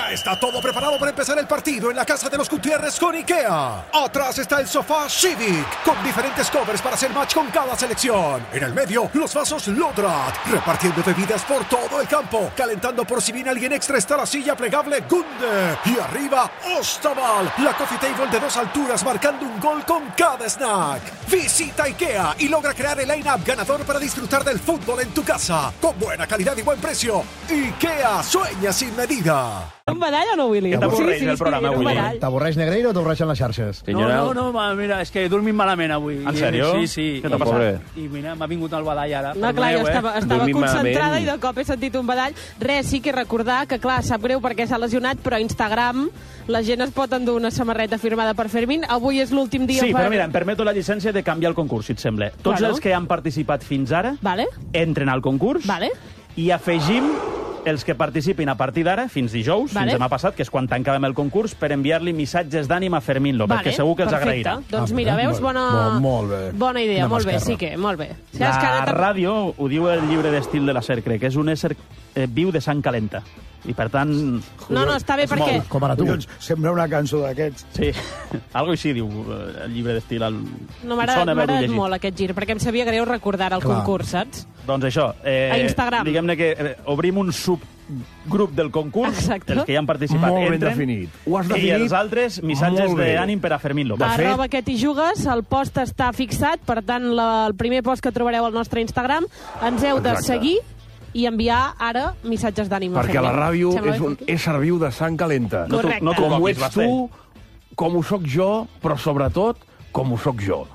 Ya está todo preparado para empezar el partido en la casa de los Gutiérrez con IKEA. Atrás está el sofá Civic, con diferentes covers para hacer match con cada selección. En el medio, los vasos Lodrat, repartiendo bebidas por todo el campo. Calentando por si viene alguien extra está la silla plegable Gunde. Y arriba, Ostaval, la coffee table de 2 alturas marcando un gol con cada snack. Visita IKEA y logra crear el line-up ganador para disfrutar del fútbol en tu casa. Con buena calidad y buen precio. IKEA, sueña sin medida. Un badall o no, Willy? Que t'avorreix el programa, Willy. T'avorreix Negreiro o t'avorreixen les xarxes? No, mira, és que he dormit malament avui. En sèrio? Sí. Què t'ha passat? I mira, m'ha vingut el badall ara. No, clar, jo estava concentrada i de cop he sentit un badall. Res, sí que recordar que, clar, sap greu perquè s'ha lesionat, però a Instagram la gent es pot endur una samarreta firmada per Fermín. Avui és l'últim dia Sí, però mira, em permeto la llicència de canviar el concurs, si et sembla. Tots els que han participat fins ara entren al concurs i afegim els que participin a partir d'ara, fins dijous, fins demà passat, que és quan tancàvem el concurs, per enviar-li missatges d'ànim a Fermín López, que segur que els agrairà. Doncs mira, veus, bona idea, molt bé, sí que, molt bé. La ràdio, ho diu el llibre d'estil de la SER, crec, que és un ésser viu de sang calenta. I, per tant... No, està bé perquè... Com ara tu. Sembla una cançó d'aquests. Sí, algo així diu el llibre d'estil. No, m'ha agradat molt aquest gir, perquè em sabia greu recordar el concurs, saps? Doncs això, a Instagram. Diguem-ne que obrim un subgrup del concurs, els que hi han participat molt ben entren, definit. Ho has definit? I els altres, missatges d'ànim per a Fermín López. Arroba que t'hi jugues, el post està fixat, per tant, el primer post que trobareu al nostre Instagram, ens heu de seguir i enviar ara missatges d'ànim. Perquè la ràdio és un ésser viu de sang calenta. Correcte. Com ho ets tu, com ho soc jo, però sobretot com ho soc jo.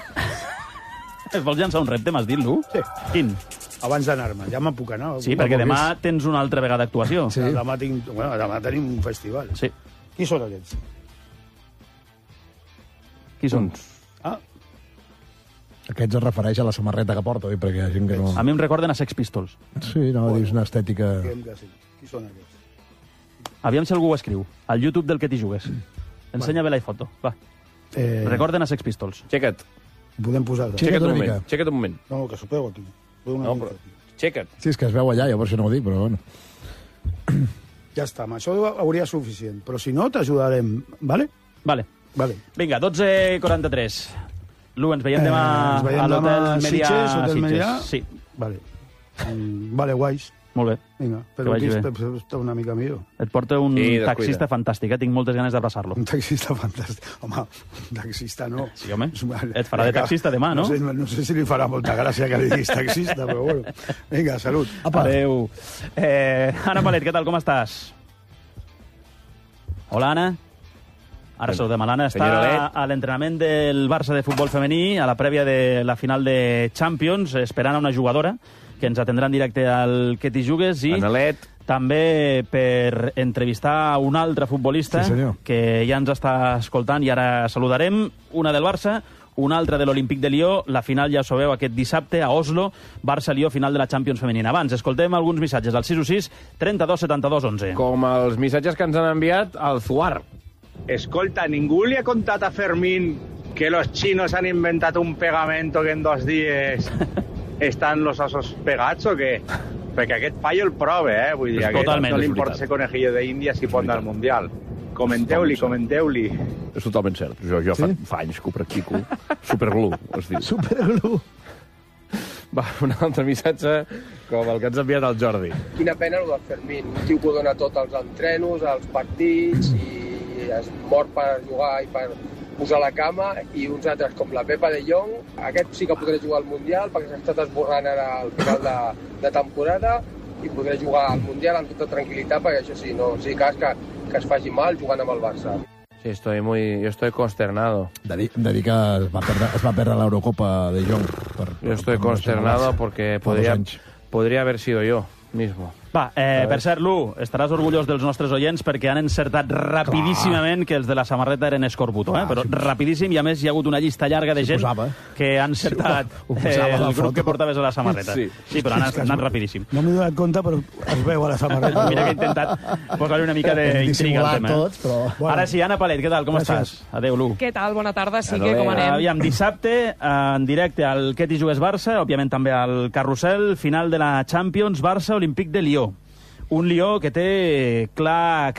Es vols llançar un repte, m'has dit, Lu? Sí. Quin? Abans d'anar-me, ja me puc anar. Sí, perquè demà tens una altra vegada actuació. Sí. Demà tenim un festival. Sí. Qui són aquests? Qui són? Aquests es refereix a la samarreta que porto, perquè hi ha gent que no... A mi em recorden a Sex Pistols. Sí, no, dius una estètica... Qui són aquests? Aviam si algú ho escriu. Al YouTube del que t'hi jugues. Ensenya bé la foto, va. Recorden a Sex Pistols. Xeca't. Podem posar... Xeca't un moment. Xeca't un moment. No, que s'ho pego aquí. No, però... Xeca't. Sí, és que es veu allà, jo per això no ho dic, però bueno. Ja està, amb això hauria suficient. Però si no, t'ajudarem, vale? Vale. Vinga, 12:43. Lu, ens veiem demà a l'Hotel Melià Sitges. Sí. Vale, guais. Molt bé. Vinga, però aquí està una mica millor. Et porta un taxista fantàstic, tinc moltes ganes d'abraçar-lo. Un taxista fantàstic. Home, un taxista no. Sí, home, et farà de taxista demà, no? No sé si li farà molta gràcia que li diguis taxista, però bueno. Vinga, salut. Adéu. Anna Palet, què tal, com estàs? Hola, Anna. Ara saludem a l'Anna. Està a l'entrenament del Barça de futbol femení, a la prèvia de la final de Champions, esperant a una jugadora que ens atendrà en directe al Que t'hi jugues i també per entrevistar un altre futbolista que ja ens està escoltant i ara saludarem. Una del Barça, una altra de l'Olímpic de Lió. La final ja ho sabeu aquest dissabte a Oslo. Barça-Lió, final de la Champions femenina. Abans, escoltem alguns missatges al 616 32 72 11. Com els missatges que ens han enviat al Zuar. Escolta, ¿ningú le ha contado a Fermín que los chinos han inventado un pegamento que en 2 días están los osos pegados o qué? Perquè aquest fallo el prove, Vull dir, aquest no li importa ser conejillo de Índia si pot anar al Mundial. Comenteu-li. És totalment cert. Jo fa anys que ho practico. Superglue, es diu. Superglue. Va, un altre missatge com el que ens ha enviat el Jordi. Quina pena el del Fermín. Un tio que ho dona tot als entrenos, als partits, i es mor per jugar i per posar la cama, i uns altres com la Pepa de Jong, aquest sí que podrà jugar al Mundial perquè s'ha estat esborrant ara al final de temporada i podrà jugar al Mundial amb tota tranquil·litat perquè això sí, no sigui cas que es faci mal jugant amb el Barça. Sí, estoy consternado. De dir que es va perdre l'Eurocopa de Jong. Yo estoy consternado porque podría haber sido yo mismo. Va, per cert, Lu, estaràs orgullós dels nostres oients perquè han encertat rapidíssimament que els de la samarreta eren Escorbuto, però rapidíssim, i a més hi ha hagut una llista llarga de gent que han encertat el grup que portaves a la samarreta. Sí, però han anat rapidíssim. No m'he donat compte, però es veu a la samarreta. Mira que he intentat posar-li una mica d'intriga al tema. Ara sí, Anna Palet, què tal, com estàs? Adéu, Lu. Què tal, bona tarda, sí que com anem? Aviam, dissabte, en directe al Que t'hi jugues Barça, òbviament també al Carrusel, final de la Champions, Barça, Olímpic de Lió. Un Lió que té clar